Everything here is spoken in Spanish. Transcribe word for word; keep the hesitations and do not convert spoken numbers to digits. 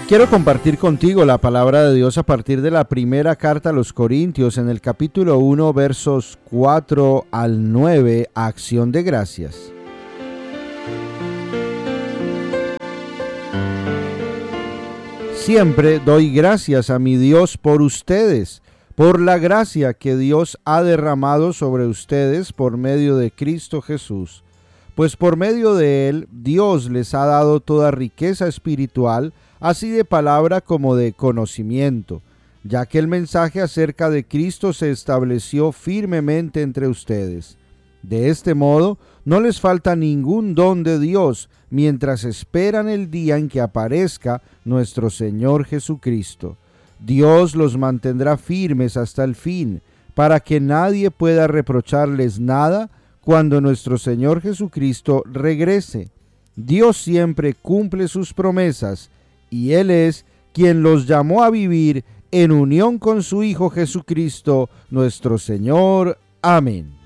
Quiero compartir contigo la palabra de Dios a partir de la primera carta a los Corintios en el capítulo uno, versos cuatro al nueve, acción de gracias. Siempre doy gracias a mi Dios por ustedes, por la gracia que Dios ha derramado sobre ustedes por medio de Cristo Jesús. Pues por medio de Él, Dios les ha dado toda riqueza espiritual, así de palabra como de conocimiento, ya que el mensaje acerca de Cristo se estableció firmemente entre ustedes. De este modo, no les falta ningún don de Dios, mientras esperan el día en que aparezca nuestro Señor Jesucristo. Dios los mantendrá firmes hasta el fin, para que nadie pueda reprocharles nada cuando nuestro Señor Jesucristo regrese. Dios siempre cumple sus promesas, y Él es quien los llamó a vivir en unión con su Hijo Jesucristo, nuestro Señor. Amén.